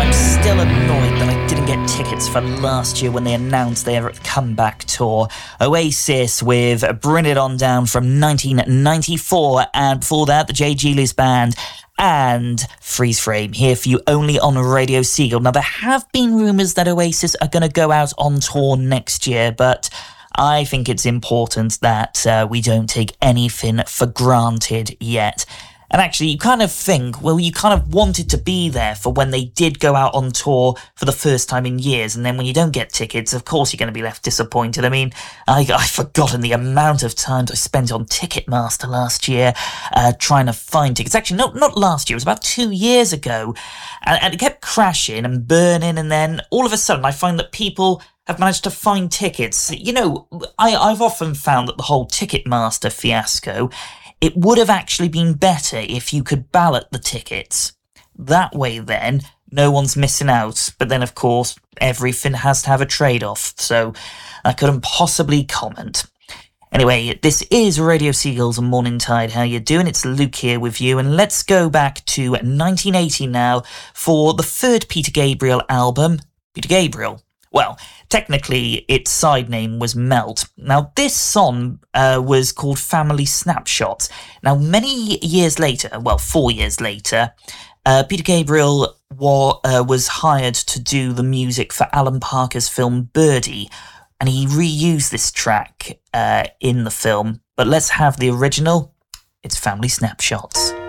I'm still annoyed that I didn't get tickets for last year when they announced their comeback tour. Oasis with Bring It On Down from 1994, and before that, the J. Geely's Band and Freeze Frame, here for you only on Radio Seagull. Now, there have been rumours that Oasis are going to go out on tour next year, but I think it's important that we don't take anything for granted yet. And actually, you kind of think, well, you kind of wanted to be there for when they did go out on tour for the first time in years, and then when you don't get tickets, of course you're going to be left disappointed. I mean, I've forgotten the amount of time I spent on Ticketmaster last year trying to find tickets. Actually, not last year, it was about 2 years ago, and it kept crashing and burning, and then all of a sudden I find that people have managed to find tickets. You know, I've often found that the whole Ticketmaster fiasco, it would have actually been better if you could ballot the tickets. That way then, no one's missing out. But then, of course, everything has to have a trade-off, so I couldn't possibly comment. Anyway, this is Radio Seagulls and Morning Tide. How you doing? It's Luke here with you, and let's go back to 1980 now for the third Peter Gabriel album. Peter Gabriel. Well, technically, its side name was Melt. Now, this song was called Family Snapshots. Now, many years later, well, 4 years later, Peter Gabriel was hired to do the music for Alan Parker's film Birdie, and he reused this track in the film. But let's have the original. It's Family Snapshots.